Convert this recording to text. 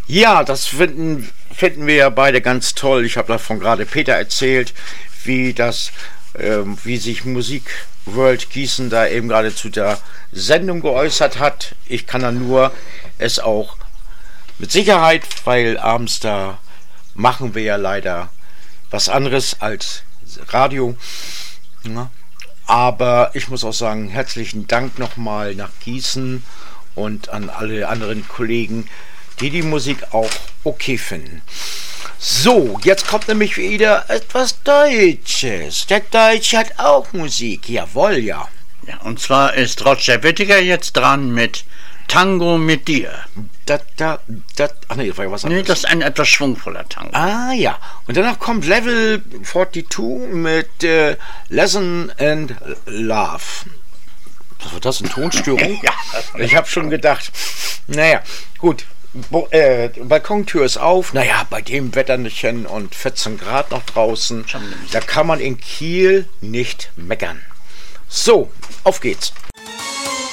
Ja, das finden wir ja beide ganz toll. Ich habe davon gerade Peter erzählt, wie sich Musik World Gießen da eben gerade zu der Sendung geäußert hat. Ich kann dann nur es auch mit Sicherheit, weil abends da machen wir ja leider was anderes als Radio. Ja. Aber ich muss auch sagen, herzlichen Dank nochmal nach Gießen und an alle anderen Kollegen, die Musik auch okay finden. So, jetzt kommt nämlich wieder etwas Deutsches. Der Deutsche hat auch Musik, jawohl, ja. Ja, und zwar ist Roger Whittaker jetzt dran mit Tango mit dir. Ach nee, das war ja was anderes. Nee, das ist ein etwas schwungvoller Tango. Ah ja, und danach kommt Level 42 mit Lesson and Love. Was war das, eine Tonstörung? Ja. Ich habe schon gedacht, naja, gut. Balkontür ist auf. Naja, bei dem Wetterchen und 14 Grad noch draußen, da kann man in Kiel nicht meckern. So, auf geht's.